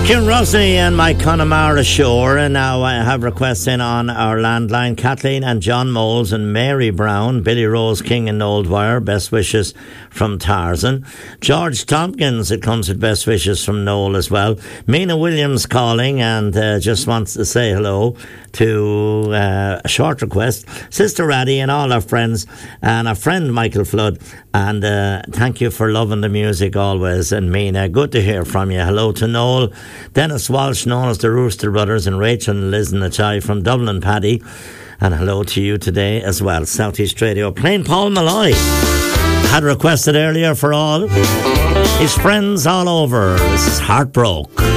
Kieran Rosny and my Connemara Shore, and now I have requests in on our landline. Kathleen and John Moles and Mary Brown, Billy Rose King and Oldwire, best wishes from Tarzan. George Tompkins, it comes with best wishes from Noel as well. Mina Williams calling and just wants to say hello to a short request. Sister Raddy and all our friends, and our friend Michael Flood, and thank you for loving the music always. And Mina, good to hear from you. Hello to Noel, Dennis Walsh, known as the Rooster Brothers, and Rachel and Liz and Achai from Dublin, Paddy. And hello to you today as well. South East Radio. Plain Paul Malloy had requested earlier for all his friends all over. This is Heartbroke.